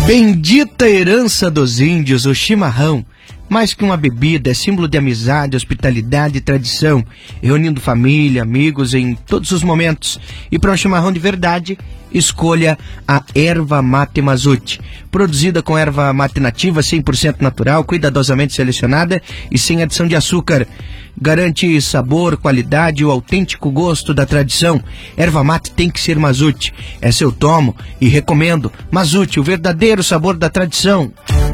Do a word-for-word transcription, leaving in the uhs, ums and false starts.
Bendita herança dos índios, o chimarrão. Mais que uma bebida, é símbolo de amizade, hospitalidade e tradição, reunindo família, amigos em todos os momentos. E para um chimarrão de verdade, escolha a erva mate Mazute. Produzida com erva mate nativa, cem por cento natural, cuidadosamente selecionada e sem adição de açúcar. Garante sabor, qualidade e o autêntico gosto da tradição. Erva mate tem que ser Mazute. Essa eu tomo e recomendo. Mazute, o verdadeiro sabor da tradição.